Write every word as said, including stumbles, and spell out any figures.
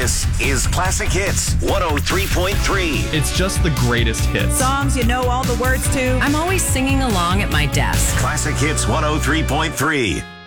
This is Classic Hits one oh three point three. It's just the greatest hits. Songs you know all the words to. I'm always singing along at my desk. Classic Hits one oh three point three.